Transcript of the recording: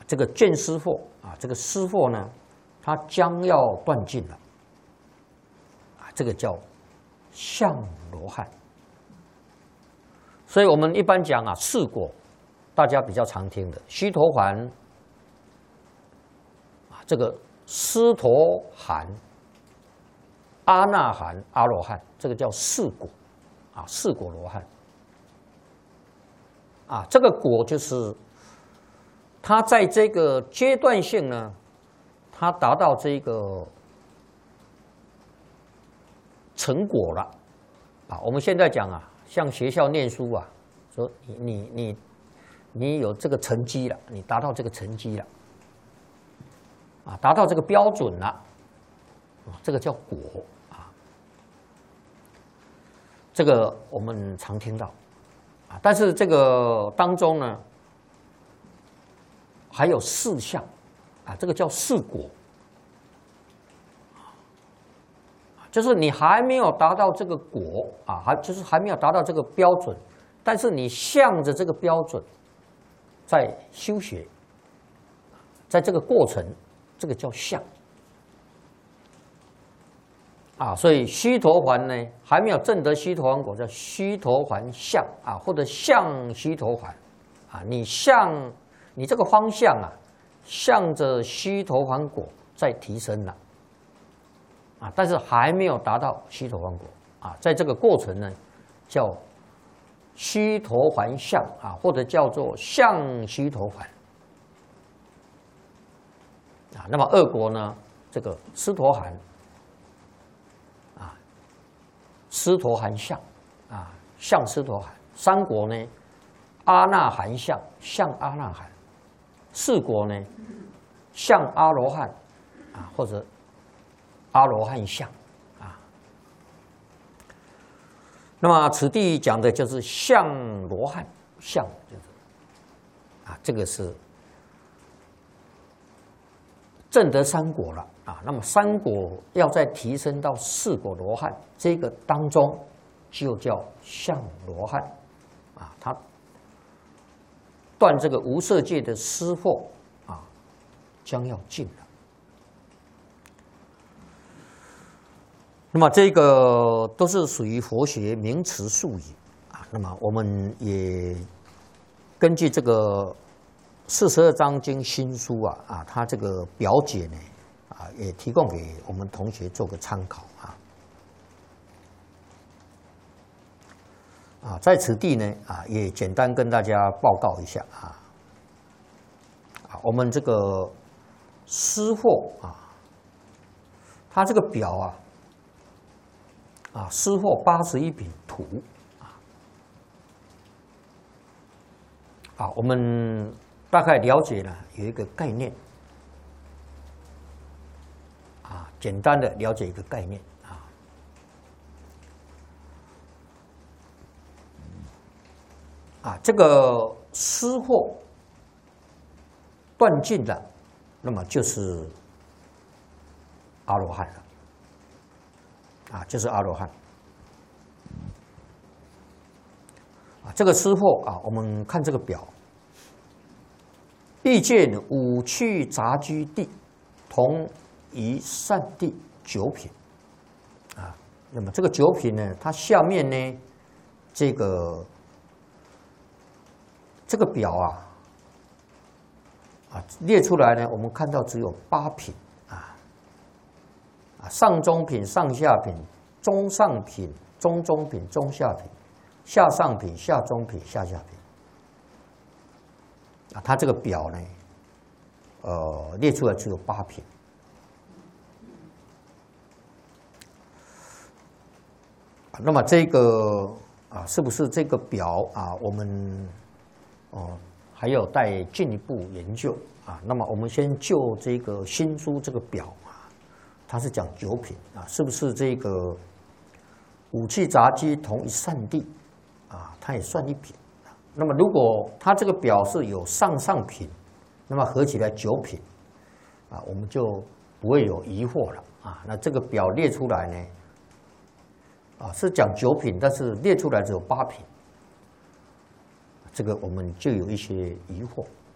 这个见湿货啊，这个湿货呢，它将要断尽了啊，这个叫相罗汉。所以我们一般讲啊，四果，大家比较常听的须陀洹啊，这个斯陀含、阿那含、阿罗汉，这个叫四果啊，四果罗汉啊，这个果就是它在这个阶段性呢，它达到这个成果了啊。我们现在讲啊，像学校念书啊，说你有这个成绩了，你达到这个成绩了啊，达到这个标准了啊，这个叫果啊。这个我们常听到啊，但是这个当中呢，还有四项啊，这个叫四果，就是你还没有达到这个果啊，还没有达到这个标准，但是你向着这个标准在修学，在这个过程，这个叫相啊。所以须陀洹呢，还没有证得须陀洹果，叫须陀洹相啊，或者向须陀洹啊，你这个方向啊，向着须陀洹果在提升了啊，但是还没有达到须陀洹果啊，在这个过程呢，叫须陀洹相啊，或者叫做向须陀洹啊。那么二果呢，这个斯陀含啊，斯陀含相啊，相斯陀含。三果呢，阿那含相，相阿那含。四果呢，像阿罗汉啊，或者阿罗汉相啊。那么此地讲的就是相罗汉相，就是啊，这个是证得三果了啊。那么三果要再提升到四果罗汉，这个当中就叫相罗汉啊，他断这个无色界的湿惑啊，将要尽了。那么这个都是属于佛学名词术语啊。那么我们也根据这个42章经新书啊，它这个表解呢啊，也提供给我们同学做个参考啊。啊，在此地呢啊，也简单跟大家报告一下啊。我们这个湿货啊，它这个表湿货81品图啊，我们大概了解了有一个概念啊，简单的了解一个概念。这个湿货断尽了，那么就是阿罗汉了，就是阿罗汉。这个湿货我们看这个表，欲见五趣杂居地，同一善地9品那么这个9品呢，它下面呢，这个表列出来呢，我们看到只有8品上中品、上下品、中上品、中中品、中下品、下上品、下中品、下下品它这个表呢，列出来只有8品。那么这个是不是这个表我们还有待进一步研究那么我们先就这个新书这个表它是讲9品是不是这个五趣杂居同一善地它也算1品。那么如果它这个表是有上上品，那么合起来9品我们就不会有疑惑了那这个表列出来呢是讲9品，但是列出来只有8品，这个我们就有一些疑惑。